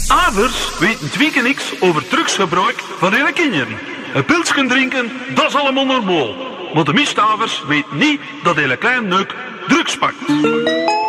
Ouders weten twee niks over drugsgebruik van hun kinderen. Een pilsje drinken, dat is allemaal normaal. Maar de meeste ouders weten niet dat hele klein neuk drugs pakt.